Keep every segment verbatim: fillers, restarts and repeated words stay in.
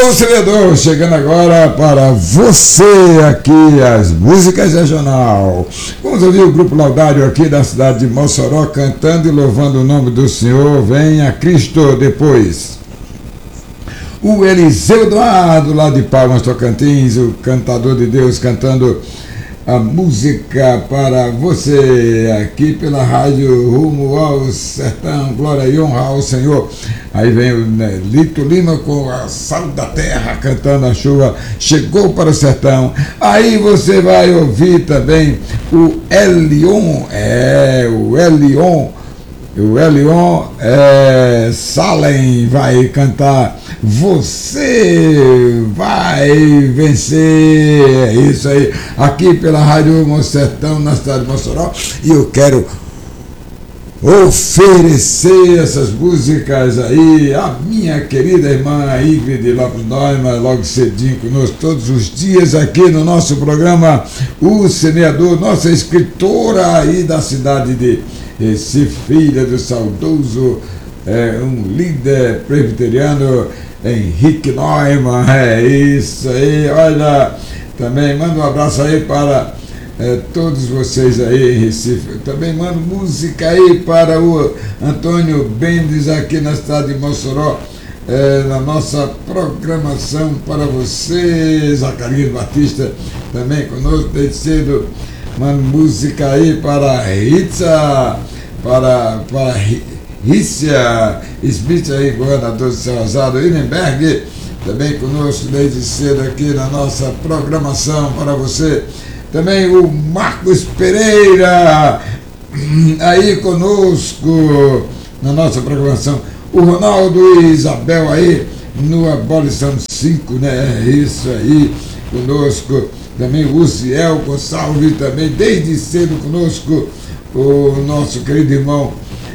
O Semeador chegando agora para você aqui, as músicas regional. Vamos ouvir o Grupo Laudário aqui da cidade de Mossoró cantando e louvando o nome do Senhor. Venha Cristo. Depois o Eliseu Eduardo lá de Palmas, Tocantins, o cantador de Deus, cantando a música para você aqui pela rádio Rumo ao Sertão, glória e honra ao Senhor. Aí vem o Lito Lima com a Sal da Terra cantando a chuva chegou para o sertão. Aí você vai ouvir também o Elion, é o Elion, o Elion é, Salem vai cantar Você Vai Vencer. É isso aí, aqui pela Rádio Rumo ao Sertão, na cidade de Mossoró. E eu quero oferecer essas músicas aí à minha querida irmã Ingrid Lopes Neumann, logo cedinho conosco, todos os dias aqui no nosso programa O Semeador, nossa escritora aí da cidade de Recife, filha do saudoso, é, um líder presbiteriano, Henrique Neumann. É isso aí, olha, também manda um abraço aí para É, todos vocês aí em Recife. Eu também mando música aí para o Antônio Bendes aqui na cidade de Mossoró, é, na nossa programação para você. Zacarias Batista também conosco desde cedo. Mando música aí para Ritza, para, para Rícia Smith aí, governador de São Rosado, Irenberg também conosco desde cedo aqui na nossa programação para você. Também o Marcos Pereira aí conosco na nossa programação. O Ronaldo e Isabel aí no Abolição cinco, né? Isso aí conosco. Também o Uziel Gonçalves também desde cedo conosco. O nosso querido irmão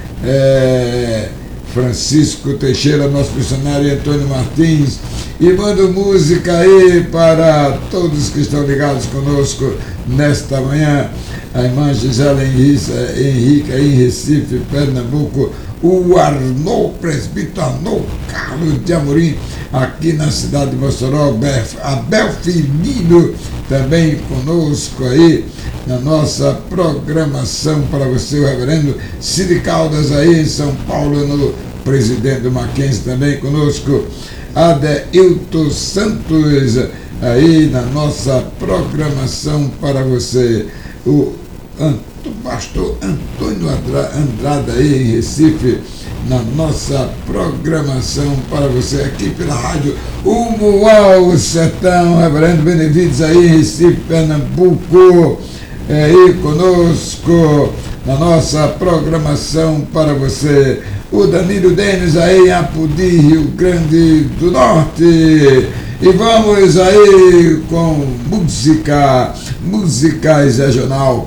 é, Francisco Teixeira, nosso missionário Antônio Martins. E mando música aí para todos que estão ligados conosco nesta manhã. A irmã Gisela Henrique aí em Recife, Pernambuco. O Arnô, presbítero Arnô Carlos de Amorim, aqui na cidade de Mossoró. Abel Firmino também conosco aí na nossa programação para você. O reverendo Cid Caldas aí em São Paulo, no presidente do Mackenzie também conosco. Adeilton Santos aí na nossa programação para você. O pastor Antônio Andrade aí em Recife, na nossa programação para você aqui pela rádio Rumo ao Sertão. Reverendo Benevides aí em Recife, Pernambuco, aí conosco na nossa programação para você. O Danilo Denis aí em Apodi, Rio Grande do Norte. E vamos aí com música, musicais regional.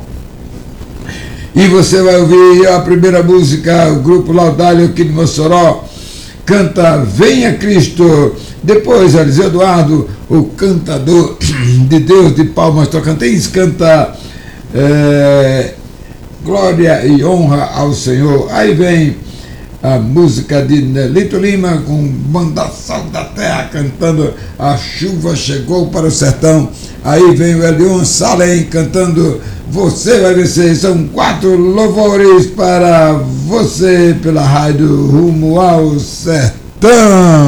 E você vai ouvir a primeira música, o Grupo Laudário aqui de Mossoró, canta Venha Cristo. Depois, Eliseu Eduardo, o cantador de Deus de Palmas Tocantins, canta é, Glória e Honra ao Senhor. Aí vem a música de Nelito Lima com Banda Sal da Terra cantando A Chuva Chegou para o Sertão. Aí vem o Elion Salem cantando Você Vai Vencer. São quatro louvores para você pela rádio Rumo ao Sertão.